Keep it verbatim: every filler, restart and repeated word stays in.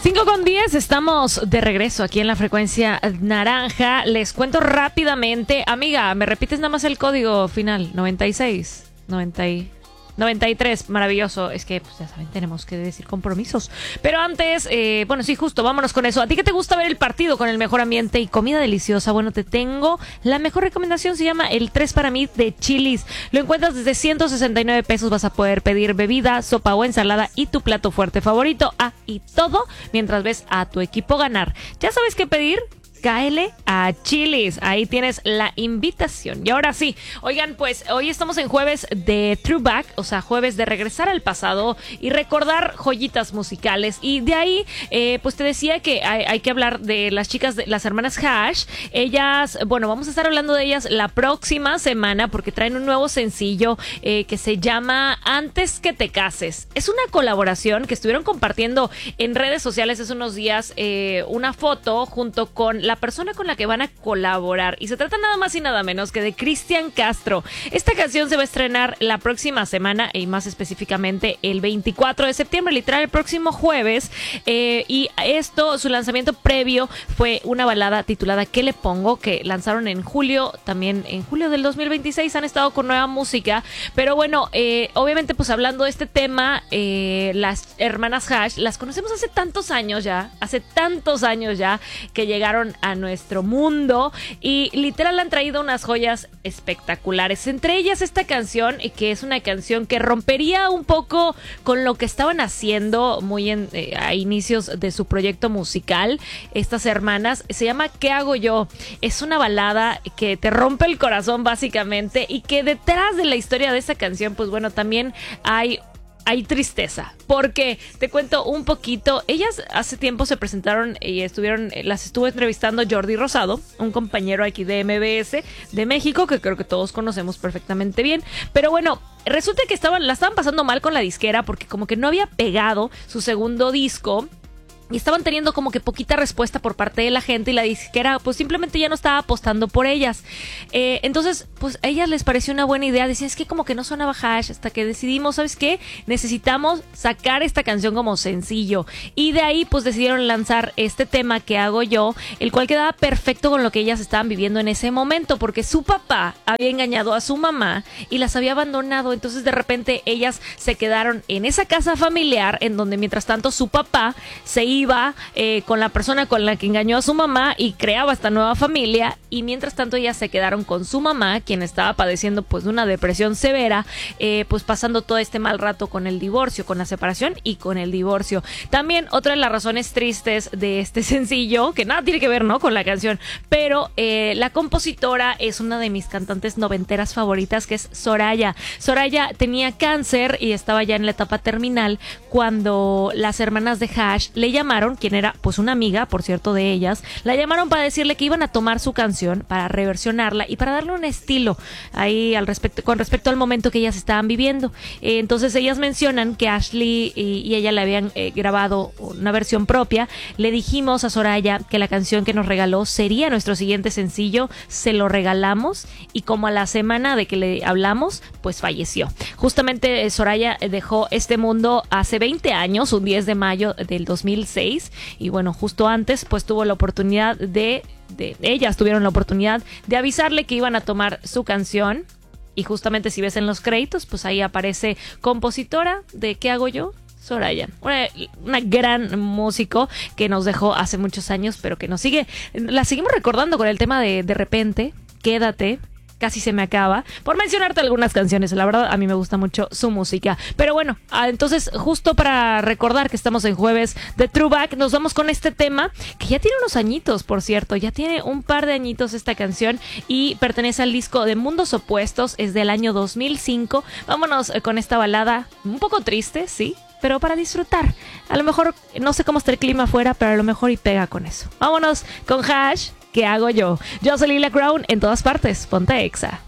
cinco con diez, estamos de regreso aquí en la frecuencia naranja. Les cuento rápidamente. Amiga, ¿me repites nada más el código final? noventa y seis, noventa, noventa y tres, maravilloso. Es que, pues ya saben, tenemos que decir compromisos. Pero antes, eh, bueno, sí, justo, vámonos con eso. ¿A ti que te gusta ver el partido con el mejor ambiente y comida deliciosa? Bueno, te tengo la mejor recomendación, se llama el tres para mí de Chili's. Lo encuentras desde ciento sesenta y nueve pesos, vas a poder pedir bebida, sopa o ensalada y tu plato fuerte favorito. Ah, y todo mientras ves a tu equipo ganar. ¿Ya sabes qué pedir? Cáele a Chili's, ahí tienes la invitación. Y ahora sí, oigan, pues hoy estamos en jueves de Throwback, o sea, jueves de regresar al pasado y recordar joyitas musicales. Y de ahí, eh, pues te decía que hay, hay que hablar de las chicas, de las hermanas Hash. Ellas, bueno, vamos a estar hablando de ellas la próxima semana porque traen un nuevo sencillo eh, que se llama Antes que te cases. Es una colaboración que estuvieron compartiendo en redes sociales hace unos días, eh, una foto junto con la persona con la que van a colaborar, y se trata nada más y nada menos que de Cristian Castro. Esta canción se va a estrenar la próxima semana y más específicamente el veinticuatro de septiembre, literal el próximo jueves, eh, y esto, su lanzamiento previo fue una balada titulada ¿Qué le pongo?, que lanzaron en julio, también en julio del dos mil veintiséis. Han estado con nueva música, pero bueno, eh, obviamente pues hablando de este tema, eh, las hermanas Hash las conocemos hace tantos años ya, hace tantos años ya que llegaron a nuestro mundo y literal han traído unas joyas espectaculares, entre ellas esta canción, que es una canción que rompería un poco con lo que estaban haciendo muy en, eh, a inicios de su proyecto musical. Estas hermanas, se llama ¿Qué hago yo? Es una balada que te rompe el corazón básicamente, y que detrás de la historia de esta canción, pues bueno, también hay Hay tristeza, porque te cuento un poquito. Ellas hace tiempo se presentaron y estuvieron, las estuvo entrevistando Jordi Rosado, un compañero aquí de M B S de México, que creo que todos conocemos perfectamente bien. Pero bueno, resulta que estaban, la estaban pasando mal con la disquera porque como que no había pegado su segundo disco. Y estaban teniendo como que poquita respuesta por parte de la gente, y la disquera pues simplemente ya no estaba apostando por ellas. Eh, entonces pues a ellas les pareció una buena idea. Decían, es que como que no sonaba Hash, hasta que decidimos, ¿sabes qué? Necesitamos sacar esta canción como sencillo. Y de ahí pues decidieron lanzar este tema ¿Qué hago yo?, el cual quedaba perfecto con lo que ellas estaban viviendo en ese momento, porque su papá había engañado a su mamá y las había abandonado. Entonces de repente ellas se quedaron en esa casa familiar, en donde mientras tanto su papá se iba iba eh, con la persona con la que engañó a su mamá y creaba esta nueva familia, y mientras tanto ellas se quedaron con su mamá, quien estaba padeciendo pues de una depresión severa, eh, pues pasando todo este mal rato con el divorcio, con la separación y con el divorcio. También otra de las razones tristes de este sencillo, que nada tiene que ver, ¿no?, con la canción, pero eh, la compositora es una de mis cantantes noventeras favoritas, que es Soraya. Soraya tenía cáncer y estaba ya en la etapa terminal cuando las hermanas de Hash le llamaron, quien era pues una amiga, por cierto, de ellas, la llamaron para decirle que iban a tomar su canción, para reversionarla y para darle un estilo ahí al respecto, con respecto al momento que ellas estaban viviendo. Eh, entonces ellas mencionan que Ashley y, y ella le habían eh, grabado una versión propia. Le dijimos a Soraya que la canción que nos regaló sería nuestro siguiente sencillo, se lo regalamos, y como a la semana de que le hablamos, pues falleció. Justamente eh, Soraya dejó este mundo hace veinte años, un diez de mayo del dos mil seis, y bueno, justo antes pues tuvo la oportunidad de, de ellas tuvieron la oportunidad de avisarle que iban a tomar su canción, y justamente si ves en los créditos pues ahí aparece compositora de ¿Qué hago yo?, Soraya, una, una gran músico que nos dejó hace muchos años, pero que nos sigue, la seguimos recordando con el tema de De repente, Quédate, Casi se me acaba, por mencionarte algunas canciones. La verdad, a mí me gusta mucho su música. Pero bueno, entonces, justo para recordar que estamos en jueves de Throwback, nos vamos con este tema, que ya tiene unos añitos, por cierto. Ya tiene un par de añitos esta canción y pertenece al disco de Mundos Opuestos, es del año dos mil cinco. Vámonos con esta balada, un poco triste, sí, pero para disfrutar. A lo mejor, no sé cómo está el clima afuera, pero a lo mejor y pega con eso. Vámonos con Hash, ¿Qué hago yo? Yo soy Lila Crown, en todas partes, ponte Exa.